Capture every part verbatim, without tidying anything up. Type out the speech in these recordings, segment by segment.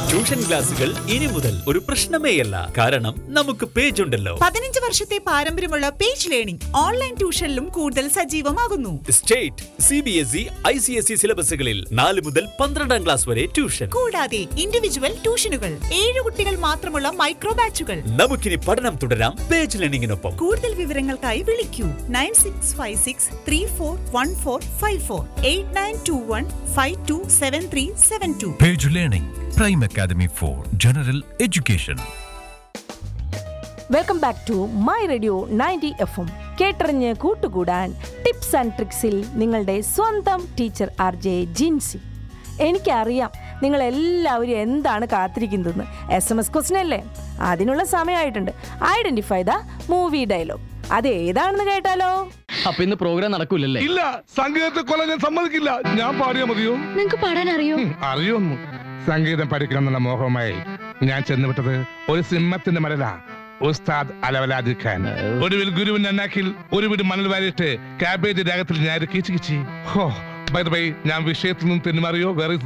Tuition ക്ലാസുകൾ ഇനി മുതൽ ഒരു പ്രശ്നമേയല്ല. കാരണം നമുക്ക് പേജ് ഉണ്ടല്ലോ. പതിനഞ്ച് വർഷത്തെ പാരമ്പര്യമുള്ള പേജ് ലേണിംഗ് ഓൺലൈൻ ട്യൂഷനിലും കൂടുതൽ സജീവമാകുന്നു. State, C B S E, I C S E സിലബസുകളിൽ നാല് മുതൽ പന്ത്രണ്ടാം ക്ലാസ് വരെ ട്യൂഷൻ. കൂടാതെ ഇൻഡിവിജ്വൽ ട്യൂഷനുകൾ, ഏഴ് കുട്ടികൾ മാത്രമുള്ള മൈക്രോ ബാച്ചുകൾ. നമുക്കിനി പഠനം തുടരാം പേജ് ലേണിംഗിനൊപ്പം. കൂടുതൽ വിവരങ്ങൾക്കായി വിളിക്കൂ nine six five six three four one four five four eight nine to one five to seven three seven to. Page learning prime academy for general education. Welcome back to my radio ninety F M. കേട്ടറിഞ്ഞ് കൂട്ടുകൂടാൻ tips and ട്രിക്സിൽ നിങ്ങളുടെ സ്വന്തം teacher R J Jincy. എനിക്കറിയാം നിങ്ങളെല്ലാവരും എന്താണ് കാത്തിരിക്കുന്നതെന്ന്. S M S question അല്ലേ? അതിനുള്ള സമയമായിട്ടുണ്ട്. Identify the movie dialogue. അത് ഏതാണെന്ന് കേട്ടാലോ? അപ്പൊ ഇന്ന് പ്രോഗ്രാം നടക്കൂലല്ലേ? ഇല്ല, സംഗീതത്തെ കൊല്ലാൻ ഞാൻ സമ്മതിക്കില്ല. ഞാൻ പാടിയാ മതിയോ? നിങ്ങക്ക് പാടാൻ അറിയോ? അറിയോന്നു. സംഗീതം പഠിക്കണമെന്നുള്ള മോഹമായി ഞാൻ ചെന്നുവിട്ടത് ഒരു സിംഹത്തിന്റെ മലല ഉസ്താദ് അലവലാദിഖാൻ. ഒടുവിൽ ഗുരുവിന്റെ അന്നാക്കിൽ ഒരു വീട് മണൽ വാരിയിട്ട് കാബേജ് രാഗത്തിൽ ഞാൻ കിച്ചു കിച്ചി. ഹോ, ബൈ ദ ബൈ, ഞാൻ വിഷയത്തിൽ നിന്നും തെന്നുമാറിയോ? വേറെ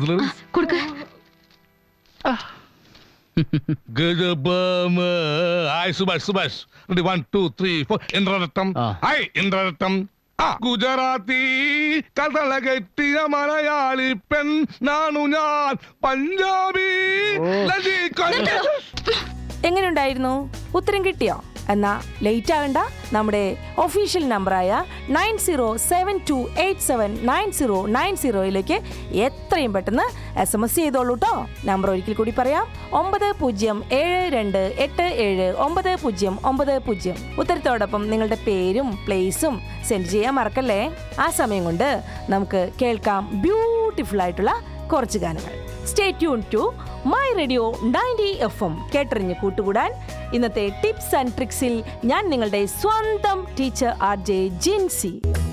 Subhash Subhash one two three four ഇന്ദ്രരത്തം. Hi ഇന്ദ്രരത്തം. Gujarati കഥള കെട്ടിയ മലയാളി പെൺ നാണു ഞാൻ പഞ്ചാബി. എങ്ങനെയുണ്ടായിരുന്നു? ഉത്തരം കിട്ടിയോ? എന്നാ ലേറ്റ് ആകണ്ട. നമ്മുടെ ഒഫീഷ്യൽ നമ്പറായ nine zero seven to eight seven nine zero nine സീറോയിലേക്ക് എത്രയും പെട്ടെന്ന് എസ് എം എസ് ചെയ്തോളൂ കേട്ടോ. നമ്പർ ഒരിക്കൽ കൂടി പറയാം: ഒമ്പത് പൂജ്യം ഏഴ് രണ്ട് എട്ട് ഏഴ് ഒമ്പത് പൂജ്യം ഒമ്പത് പൂജ്യം. ഉത്തരത്തോടൊപ്പം നിങ്ങളുടെ പേരും പ്ലേസും സെൻഡ് ചെയ്യാൻ മറക്കല്ലേ. ആ സമയം കൊണ്ട് നമുക്ക് കേൾക്കാം ബ്യൂട്ടിഫുൾ ആയിട്ടുള്ള കുറച്ച് ഗാനങ്ങൾ. Stay tune to my radio ninety F M. കേട്ടറിഞ്ഞ് കൂട്ടുകൂടാൻ ഇന്നത്തെ ടിപ്സ് ആൻഡ് ട്രിക്സിൽ ഞാൻ നിങ്ങളുടെ സ്വന്തം ടീച്ചർ ആർ ജെ ജിൻസി.